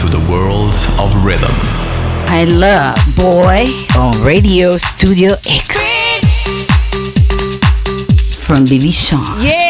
to the world of rhythm. I love Boy on Radio Studio X from Baby Sean. Yeah.